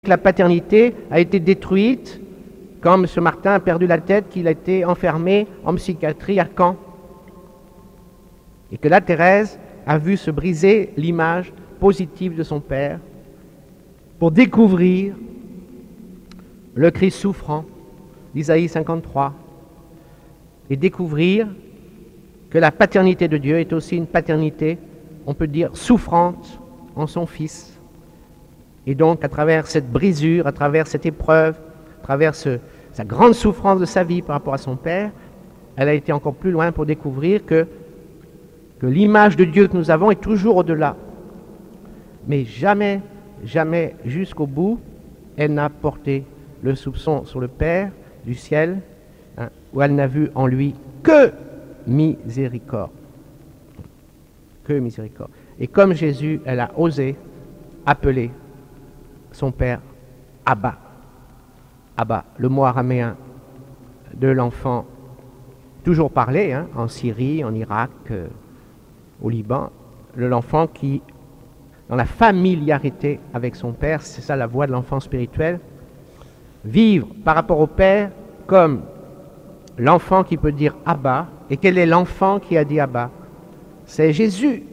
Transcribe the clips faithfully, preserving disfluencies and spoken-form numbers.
La paternité a été détruite quand M. Martin a perdu la tête, qu'il a été enfermé en psychiatrie à Caen. Et que là, Thérèse a vu se briser l'image positive de son père pour découvrir le Christ souffrant d'Isaïe cinquante-trois et découvrir que la paternité de Dieu est aussi une paternité, on peut dire, souffrante en son Fils. Et donc, à travers cette brisure, à travers cette épreuve, à travers ce, sa grande souffrance de sa vie par rapport à son père, elle a été encore plus loin pour découvrir que, que l'image de Dieu que nous avons est toujours au-delà. Mais jamais, jamais, jusqu'au bout, elle n'a porté le soupçon sur le Père du ciel, hein, où elle n'a vu en lui que miséricorde. Que miséricorde. Et comme Jésus, elle a osé appeler son père Abba. Abba, le mot araméen de l'enfant, toujours parlé hein, en Syrie, en Irak, euh, au Liban, de l'enfant qui, dans la familiarité avec son père, c'est ça la voie de l'enfant spirituel, vivre par rapport au père comme l'enfant qui peut dire Abba. Et quel est l'enfant qui a dit Abba? C'est Jésus.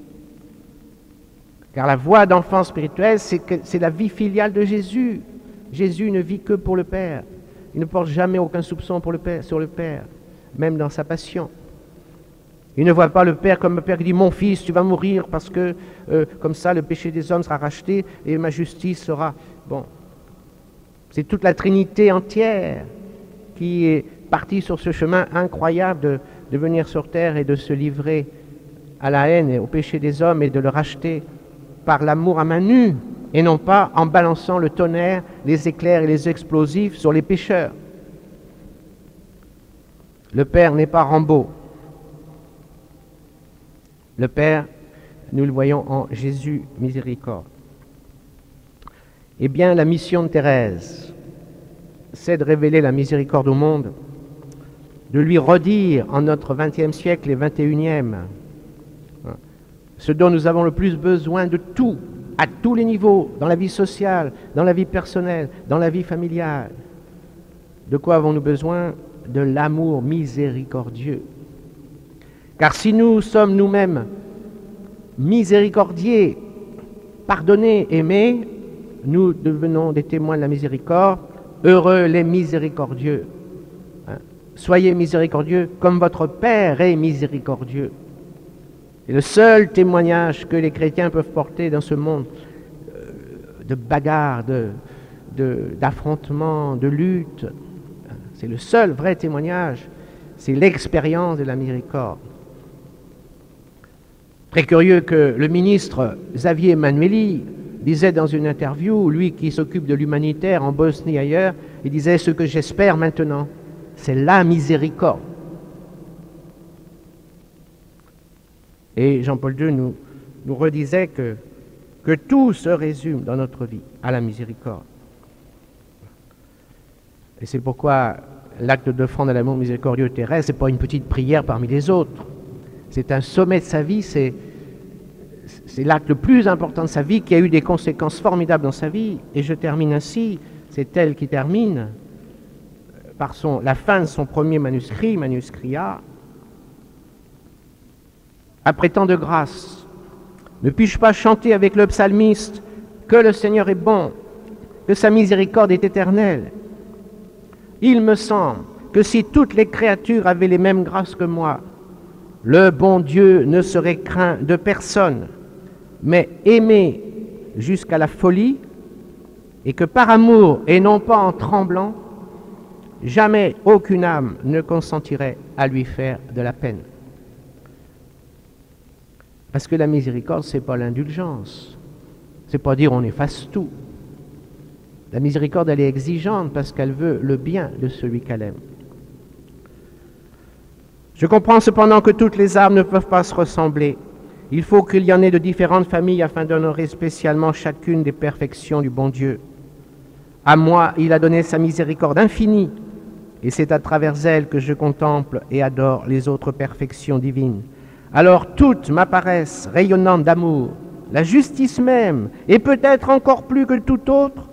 Car la voie d'enfant spirituel, c'est, que, c'est la vie filiale de Jésus. Jésus ne vit que pour le Père. Il ne porte jamais aucun soupçon pour le Père, sur le Père, même dans sa passion. Il ne voit pas le Père comme le Père qui dit « Mon fils, tu vas mourir parce que euh, comme ça le péché des hommes sera racheté et ma justice sera... » Bon, c'est toute la Trinité entière qui est partie sur ce chemin incroyable de, de venir sur terre et de se livrer à la haine et au péché des hommes et de le racheter par l'amour à main nue, et non pas en balançant le tonnerre, les éclairs et les explosifs sur les pécheurs. Le Père n'est pas Rambo. Le Père, nous le voyons en Jésus miséricorde. Eh bien, la mission de Thérèse, c'est de révéler la miséricorde au monde, de lui redire en notre vingtième siècle et vingt et unième ce dont nous avons le plus besoin de tout, à tous les niveaux, dans la vie sociale, dans la vie personnelle, dans la vie familiale. De quoi avons-nous besoin? De l'amour miséricordieux. Car si nous sommes nous-mêmes miséricordiers, pardonnés, aimés, nous devenons des témoins de la miséricorde. Heureux les miséricordieux. Hein? Soyez miséricordieux comme votre Père est miséricordieux. C'est le seul témoignage que les chrétiens peuvent porter dans ce monde de bagarre, de, de, d'affrontement, de lutte. C'est le seul vrai témoignage, c'est l'expérience de la miséricorde. Très curieux que le ministre Xavier Emmanueli disait dans une interview, lui qui s'occupe de l'humanitaire en Bosnie et ailleurs, il disait « Ce que j'espère maintenant, c'est la miséricorde ». Et Jean-Paul deux nous, nous redisait que, que tout se résume dans notre vie à la miséricorde. Et c'est pourquoi l'acte d'offrande à l'amour miséricordieux de Thérèse, ce n'est pas une petite prière parmi les autres. C'est un sommet de sa vie, c'est, c'est l'acte le plus important de sa vie qui a eu des conséquences formidables dans sa vie. Et je termine ainsi, c'est elle qui termine par son, la fin de son premier manuscrit, manuscrit A. Après tant de grâce, ne puis-je pas chanter avec le psalmiste que le Seigneur est bon, que sa miséricorde est éternelle? Il me semble que si toutes les créatures avaient les mêmes grâces que moi, le bon Dieu ne serait craint de personne, mais aimé jusqu'à la folie, et que par amour et non pas en tremblant, jamais aucune âme ne consentirait à lui faire de la peine. Parce que la miséricorde, ce n'est pas l'indulgence. Ce n'est pas dire on efface tout. La miséricorde, elle est exigeante parce qu'elle veut le bien de celui qu'elle aime. Je comprends cependant que toutes les âmes ne peuvent pas se ressembler. Il faut qu'il y en ait de différentes familles afin d'honorer spécialement chacune des perfections du bon Dieu. À moi, il a donné sa miséricorde infinie, et c'est à travers elle que je contemple et adore les autres perfections divines. Alors toutes m'apparaissent rayonnantes d'amour, la justice même, et peut-être encore plus que tout autre,